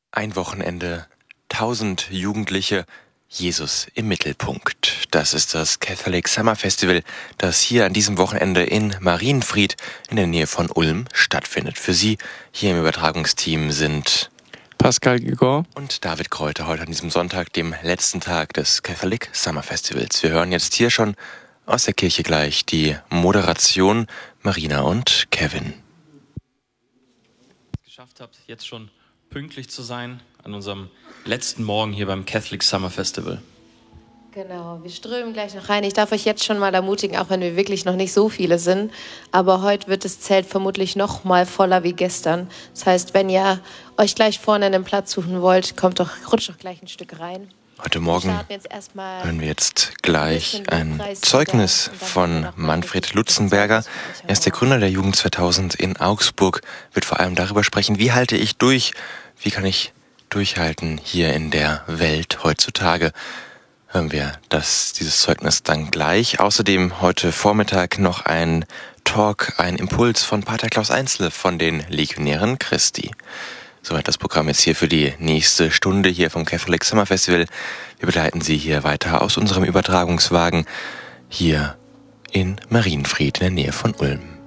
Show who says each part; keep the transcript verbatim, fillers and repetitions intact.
Speaker 1: Ein Wochenende, tausend Jugendliche, Jesus im Mittelpunkt. Das ist das Catholic Summer Festival, das hier an diesem Wochenende in Marienfried in der Nähe von Ulm stattfindet. Für Sie hier im Übertragungsteam sind
Speaker 2: Pascal Gigor
Speaker 1: und David Kräuter heute an diesem Sonntag, dem letzten Tag des Catholic Summer Festivals. Wir hören jetzt hier schon aus der Kirche gleich die Moderation Marina und Kevin.
Speaker 3: Geschafft habt, jetzt schon pünktlich zu sein an unserem letzten Morgen hier beim Catholic Summer Festival.
Speaker 4: Genau, wir strömen gleich noch rein. Ich darf euch jetzt schon mal ermutigen, auch wenn wir wirklich noch nicht so viele sind, aber heute wird das Zelt vermutlich noch mal voller wie gestern. Das heißt, wenn ihr euch gleich vorne einen Platz suchen wollt, kommt doch, rutscht doch gleich ein Stück rein.
Speaker 1: Heute Morgen hören wir jetzt gleich ein Zeugnis von Manfred Lutzenberger. Er ist der Gründer der Jugend zweitausend in Augsburg, wird vor allem darüber sprechen, wie halte ich durch, wie kann ich durchhalten hier in der Welt heutzutage. Hören wir das, dieses Zeugnis dann gleich. Außerdem heute Vormittag noch ein Talk, ein Impuls von Pater Klaus Einzle von den Legionären Christi. Soweit das Programm jetzt hier für die nächste Stunde hier vom Catholic Summer Festival. Wir begleiten Sie hier weiter aus unserem Übertragungswagen hier in Marienfried in der Nähe von Ulm.